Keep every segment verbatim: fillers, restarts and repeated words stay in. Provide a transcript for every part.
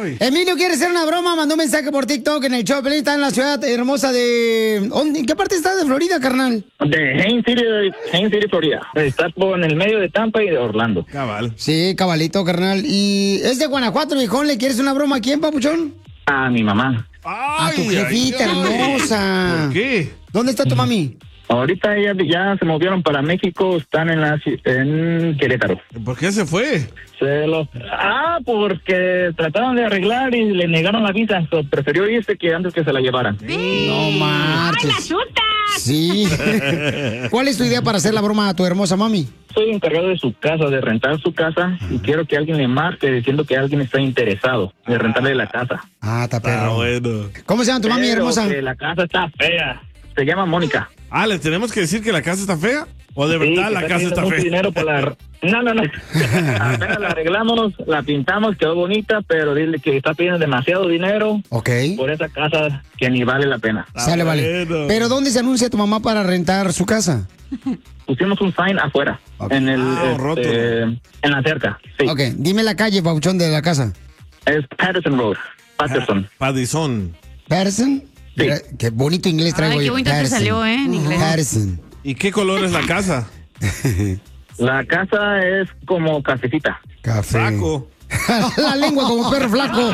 Ay. Emilio quiere hacer una broma, mandó un mensaje por TikTok en el show. Pelín está en la ciudad hermosa de... ¿Dónde- ¿En qué parte está de Florida, carnal? De Haines City, Haines City, Florida. Está por en el medio de Tampa y de Orlando. Cabal. Sí, cabalito, carnal. Y es de Guanajuato, viejón. ¿Le quieres una broma a quién, papuchón? A mi mamá. A tu Ay, jefita ay, ay. hermosa. ¿Por qué? ¿Dónde está tu mami? Ahorita ya, ya se movieron para México, están en la ci- en Querétaro. ¿Por qué se fue? Se lo... Ah, porque trataron de arreglar y le negaron la visa. So, prefirió irse que antes que se la llevaran. No marches. Sí. ¿Cuál es tu idea para hacer la broma a tu hermosa mami? Soy encargado de su casa, de rentar su casa, y quiero que alguien le marque diciendo que alguien está interesado de rentarle la casa. Ah, está Ah, perro. bueno. ¿Cómo se llama tu mami Pero hermosa? que la casa está fea. Se llama Mónica. Ah, ¿le tenemos que decir que la casa está fea? ¿O de verdad Sí, la que casa pidiendo está mucho fea? dinero por la... No, no, no. Apenas la arreglamos, la pintamos, quedó bonita, pero dile que está pidiendo demasiado dinero Ok. por esa casa que ni vale la pena. Sale, vale. bueno. ¿Pero dónde se anuncia tu mamá para rentar su casa? Pusimos un sign afuera, Ok. en el, Ah, un este, rótulo. en la cerca. Sí. Ok, dime la calle, papuchón, de la casa. Es Patterson Road, Patterson. Padizón. ¿Patterson? Sí. Mira, qué bonito inglés traigo Ay, qué yo. bonito te Patterson. salió, ¿eh? En inglés. Patterson. ¿Y qué color es la casa? La casa es como cafecita. Café. Flaco. La lengua como perro flaco.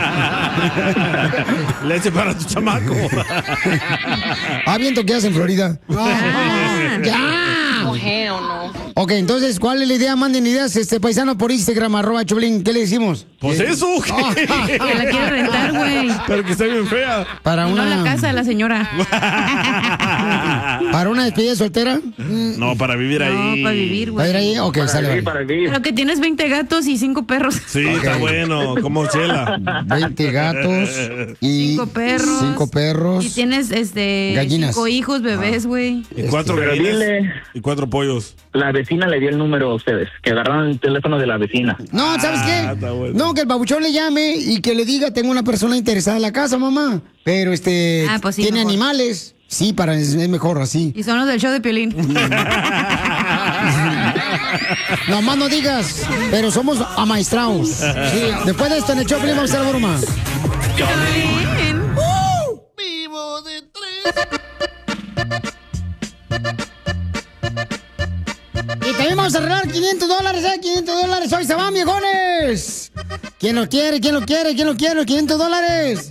Leche para tu chamaco. Ah, viento que hace en Florida. Ah. ¡Ya! Ok, entonces, ¿cuál es la idea? Manden ideas, este paisano por Instagram, arroba Choplin. ¿Qué le decimos? Pues ¿Qué? eso. ¿qué? Que la quiere rentar, güey. Pero que está bien fea. Para Y una, no la casa de la señora. para una despedida soltera. No, para vivir ahí. No, para vivir, ¿Va a ir güey. ahí? Ok, Para sale. vivir, vale. para vivir. Pero que tienes veinte gatos y cinco perros. Sí, está bueno, como chela. veinte gatos y Cinco perros. cinco perros. Y tienes, este... Gallinas. Cinco hijos, bebés, güey. Y cuatro Pero gallinas dile- y cuatro pollos. La vecina le dio el número a ustedes, que agarraron el teléfono de la vecina. No, ¿sabes Ah, qué? está bueno. No, que el babuchón le llame y que le diga, tengo una persona interesada en la casa, mamá. Pero este, Ah, pues sí, tiene mejor. animales. Sí, para es, es mejor así. Y son los del show de Piolín. Nomás no digas, pero somos amaestrados. Sí, después de esto en el show, Piolín, vamos a hacer la broma. Piolín. Y también vamos a arreglar quinientos dólares, ¿eh? quinientos dólares. Hoy se van, viejones. ¿Quién lo quiere? ¿Quién lo quiere? ¿Quién lo quiere? quinientos dólares.